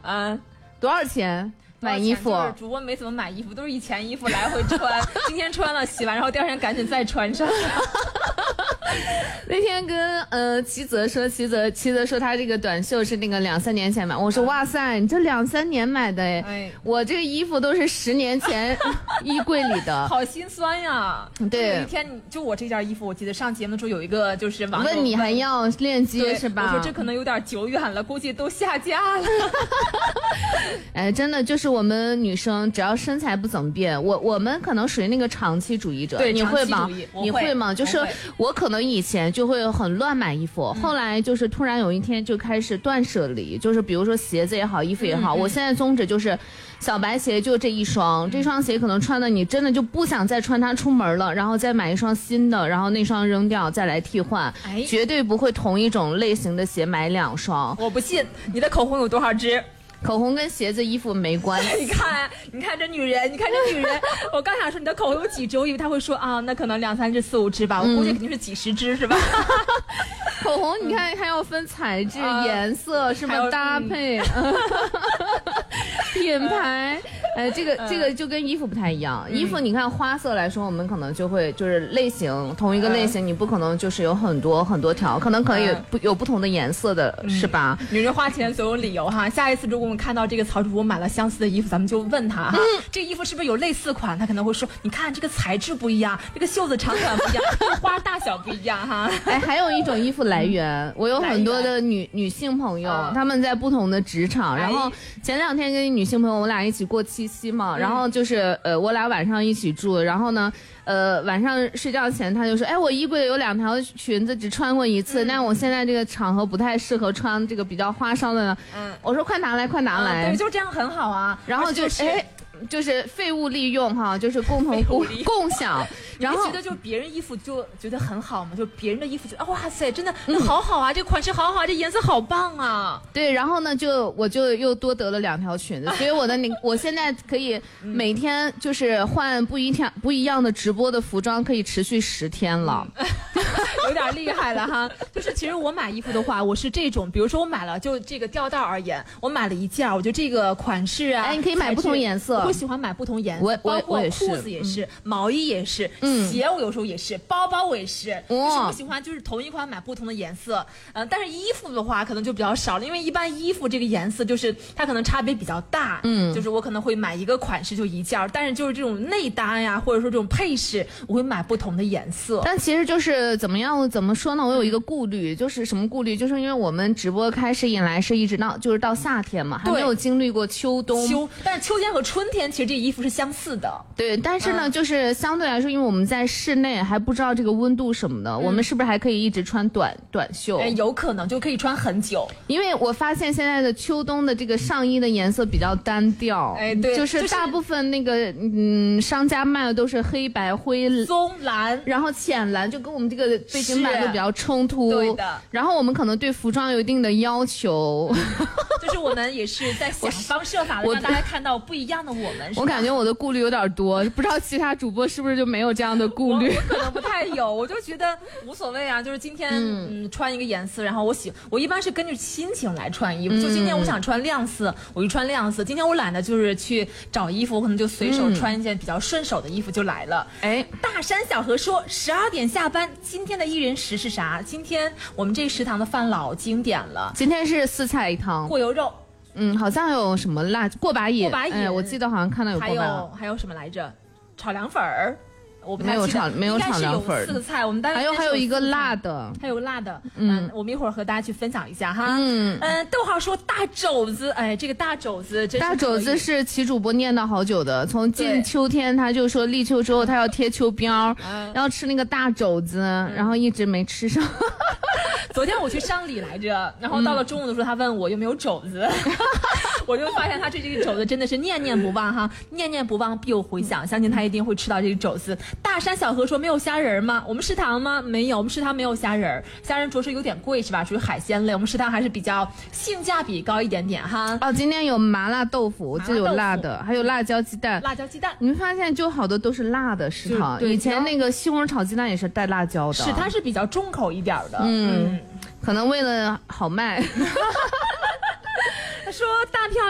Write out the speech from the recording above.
多少钱？买衣服， 就是主播没怎么买衣服，都是以前衣服来回穿，今天穿了洗完，然后第二天赶紧再穿上。 那天跟齐泽说他这个短袖是那个2-3年前买，我说哇塞，你这2-3年买的哎，我这个衣服都是10年前衣柜里的， 好心酸呀。 对， 有一天就我这件衣服，我记得上节目的时候有一个就是网友问你还要链接是吧？ 我说这可能有点久远了，估计都下架了。 哎，真的就是我们女生只要身材不怎么变，我们可能属于那个长期主义者。 对， 你会吗？ 你会吗？就是我可能以前就会很乱买衣服，后来就是突然有一天就开始断舍离，就是比如说鞋子也好，衣服也好，我现在宗旨就是小白鞋就这一双，这双鞋可能穿的你真的就不想再穿它出门了，然后再买一双新的，然后那双扔掉再来替换，绝对不会同一种类型的鞋买2双。 我不信，你的口红有多少支？ 口红跟鞋子衣服没关系。 你看这女人，我刚想说你的口红有几支，我以为她会说啊，那可能2-3支、4-5支吧，我估计肯定是几十支是吧？ 口红你看还要分材质、颜色是吧？搭配，品牌。这个就跟衣服不太一样。衣服你看花色来说，我们可能就会就是类型，同一个类型，你不可能就是有很多条，可能可以有不同的颜色的，是吧？ 女人花钱总有理由哈。下一次如果我们看到这个曹主播买了相似的衣服，咱们就问他哈，这个衣服是不是有类似款？他可能会说，你看这个材质不一样，这个袖子长短不一样，这个花大小不一样哈。 哎，还有一种衣服来源，我有很多的女性朋友，她们在不同的职场，然后前2天跟女性朋友我俩一起过7夕嘛，然后就是我俩晚上一起住，然后呢晚上睡觉前他就说，哎，我衣柜有2条裙子只穿过1次，但我现在这个场合不太适合穿这个比较花哨的呢。我说快拿来， 对，就这样很好啊。 然后就是废物利用哈，就是共享。然后觉得就别人衣服就觉得很好嘛，就别人的衣服觉得哇塞，真的好好啊，这个款式好好，这颜色好棒啊。 对，然后呢我就又多得了2条裙子，所以我现在可以每天就是换不一样的直播的服装，可以持续10天了。 有点厉害了哈。就是其实我买衣服的话，我是这种，比如说我买了就这个吊带而言，我买了1件，我觉得这个款式啊， 哎，你可以买不同颜色。 我喜欢买不同颜色，包括裤子也是，毛衣也是，鞋我有时候也是，包包我也是，就是我喜欢就是同一款买不同的颜色。但是衣服的话可能就比较少了，因为一般衣服这个颜色就是它可能差别比较大，就是我可能会买一个款式就1件，但是就是这种内搭呀，或者说这种配饰，我会买不同的颜色。 但其实就是怎么说呢？我有一个顾虑，就是什么顾虑？就是因为我们直播开始以来是一直到夏天嘛，还没有经历过秋冬。 但是秋天和春天其实这衣服是相似的。 对，但是呢，就是相对来说，因为我们在室内还不知道这个温度什么的，我们是不是还可以一直穿短袖？ 有可能就可以穿很久。 因为我发现现在的秋冬的这个上衣的颜色比较单调， 对， 就是大部分那个商家卖的都是黑白灰、 棕蓝，然后浅蓝，就跟我们这个背景板都比较冲突。 对的。 然后我们可能对服装有一定的要求， 就是我们也是在想方设法的让大家看到不一样的我们。 我感觉我的顾虑有点多，不知道其他主播是不是就没有这样的顾虑？ 我可能不太有，我就觉得无所谓啊。就是今天穿一个颜色，然后我一般是根据心情来穿衣服。就今天我想穿亮色，我就穿亮色。今天我懒得就是去找衣服，我可能就随手穿一件比较顺手的衣服就来了。大山小何说12点下班，今天的一人食是啥？今天我们这食堂的饭老经典了， 今天是4菜一汤， 过油肉。 好像还有什么过把瘾，我记得好像看到有过把瘾， 还有什么来着？炒凉粉儿。我没有炒凉粉 ，4个菜，我们单还有一个辣的， 还有辣的，我们一会儿和大家去分享一下哈。逗号说大肘子，这个大肘子真是大肘子是齐主播念叨好久的，从进秋天他就说立秋之后他要贴秋膘，要吃那个大肘子，然后一直没吃上。 昨天我去上礼来着，然后到了中午的时候他问我有没有肘子，我就发现他对这个肘子真的是念念不忘哈，念念不忘必有回响，相信他一定会吃到这个肘子。大山小何说没有虾仁吗？我们食堂吗？没有，我们食堂没有虾仁，虾仁着实有点贵是吧？属于海鲜类，我们食堂还是比较性价比高一点点哈。 今天有麻辣豆腐，这有辣的，还有辣椒鸡蛋。你们发现就好多都是辣的食堂，以前那个西红柿炒鸡蛋也是带辣椒的， 是它是比较重口一点的， 可能为了好卖。 他说大票